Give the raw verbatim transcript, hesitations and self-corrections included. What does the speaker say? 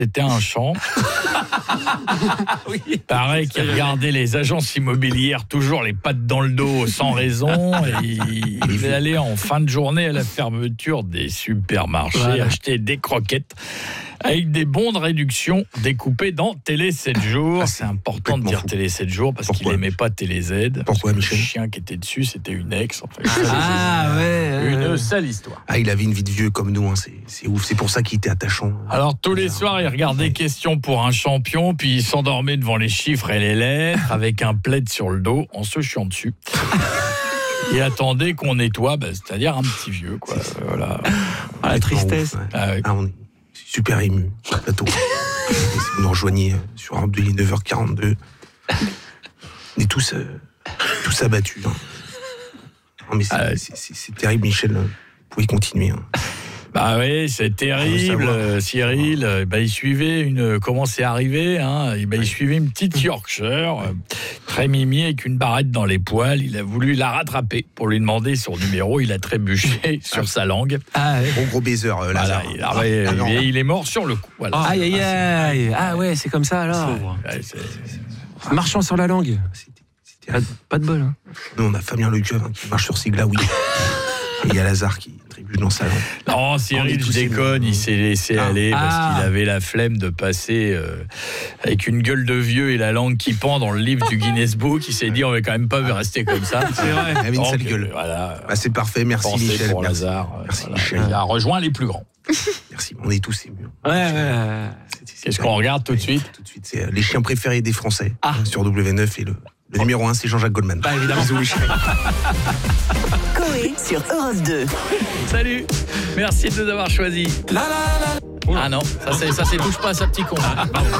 C'était un champ. Oui. Pareil qu'il regardait les agences immobilières toujours les pattes dans le dos sans raison. Et il, il est allé en fin de journée à la fermeture des supermarchés Voilà. acheter des croquettes avec des bons de réduction découpés dans Télé sept jours. Ah, c'est important de dire fou. Télé sept jours parce Pourquoi qu'il n'aimait pas Télé Z. Pourquoi, Le Michel chien qui était dessus, c'était une ex. En fait. Ah ouais. Une euh, sale histoire. Ah, il avait une vie de vieux comme nous, hein. c'est, c'est ouf. C'est pour ça qu'il était attachant. Alors tous les soirs, il regardait Question pour un champion, puis il s'endormait devant les chiffres et les lettres avec un plaid sur le dos en se chiant dessus. Il attendait qu'on nettoie, bah, c'est-à-dire un petit vieux, quoi. Euh, Voilà. Ah, la tristesse. Ouf, ouais. Ah, ouais. Ah, on est super ému sur le plateau. Et si vous nous rejoignez sur Europe deux, il est neuf heures quarante-deux. On est tous, euh, tous abattus. Hein. Non, mais c'est, Ah ouais. c'est, c'est, c'est terrible, Michel. Vous pouvez continuer. Hein. Bah oui, c'est terrible, savoir. euh, Cyril. Euh, Bah, il suivait une. Comment c'est arrivé hein Et bah, il suivait une petite Yorkshire, euh, très mimi, avec une barrette dans les poils. Il a voulu la rattraper pour lui demander son numéro. Il a trébuché sur sa langue. Ah ouais. Gros, gros baiser, euh, Voilà, Lazare. il, a- ouais, Ah, non. et il est mort sur le coup. Voilà. Aïe aïe aïe. Ah ouais, c'est comme ça alors. Ouais, c'est- Marchant sur la langue. C'était, c'était Pas de, pas de bol. Hein. Nous, on a Fabien Lecoeuvre hein, qui marche sur ses glaouis. Et il y a Lazare qui trébuche dans sa langue. Non, On est Cyril, je tous déconne, émus. il s'est laissé Ah. aller parce Ah. qu'il avait la flemme de passer euh, avec une gueule de vieux et la langue qui pend dans le livre du Guinness Book. Il s'est dit, on va quand même pas rester comme ça. C'est vrai. Il avait une Donc, sale gueule. Voilà. Bah, c'est parfait, merci Pensez Michel. pour Merci. Lazare. Merci, Voilà. Michel. Il a rejoint les plus grands. Merci, on est tous émus. Ouais, ouais. C'est- c'est- Qu'est-ce c'est- qu'on regarde tout de suite Tout de suite, c'est euh, les chiens préférés des Français Ah. euh, sur W neuf et le, le numéro un, c'est Jean-Jacques Goldman. Bah, évidemment. Bisous, Michel. Coé sur Europe deux. Salut, merci de nous avoir choisis. Ah non, ça c'est, ça c'est bouge pas, ça petit con.